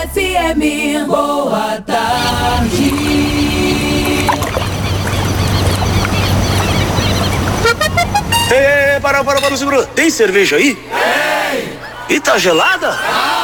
FM, boa tarde. Para, segura. Tem cerveja aí? Tem. E tá gelada?